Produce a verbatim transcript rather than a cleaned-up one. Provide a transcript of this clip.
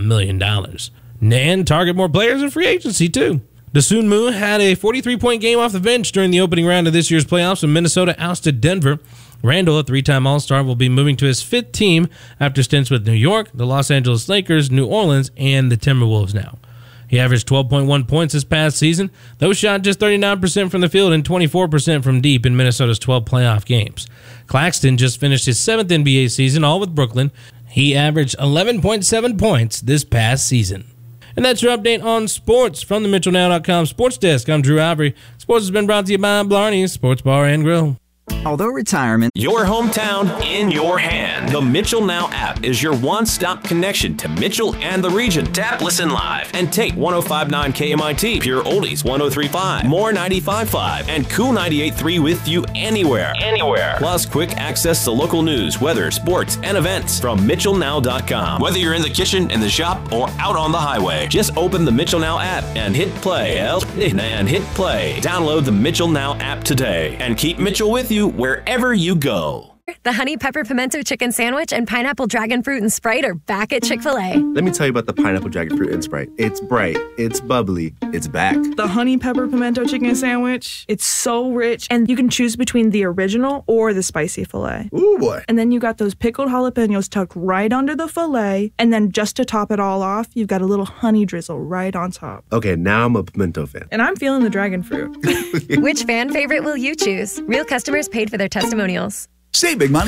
million dollars. And target more players in free agency, too. Dasun Mu had a forty-three point game off the bench during the opening round of this year's playoffs when Minnesota ousted Denver. Randall, a three-time All-Star, will be moving to his fifth team after stints with New York, the Los Angeles Lakers, New Orleans, and the Timberwolves now. He averaged twelve point one points this past season, though shot just thirty-nine percent from the field and twenty-four percent from deep in Minnesota's twelve playoff games. Claxton just finished his seventh N B A season, all with Brooklyn. He averaged eleven point seven points this past season. And that's your update on sports from the Mitchell Now dot com Sports Desk. I'm Drew Avery. Sports has been brought to you by Blarney's Sports Bar and Grill. Although retirement... Your hometown in your hand. The Mitchell Now app is your one-stop connection to Mitchell and the region. Tap, listen live, and take one oh five point nine K M I T, Pure Oldies one oh three point five, More ninety-five point five, and Cool ninety-eight point three with you anywhere. Anywhere. Plus, quick access to local news, weather, sports, and events from Mitchell Now dot com. Whether you're in the kitchen, in the shop, or out on the highway, just open the Mitchell Now app and hit play. And hit play. Download the Mitchell Now app today and keep Mitchell with you wherever you go. The Honey Pepper Pimento Chicken Sandwich and Pineapple Dragon Fruit and Sprite are back at Chick-fil-A. Let me tell you about the Pineapple Dragon Fruit and Sprite. It's bright, it's bubbly, it's back. The Honey Pepper Pimento Chicken Sandwich, it's so rich, and you can choose between the original or the spicy filet. Ooh, boy. And then you got those pickled jalapenos tucked right under the filet, and then just to top it all off, you've got a little honey drizzle right on top. Okay, now I'm a pimento fan. And I'm feeling the dragon fruit. Which fan favorite will you choose? Real customers paid for their testimonials. Save big money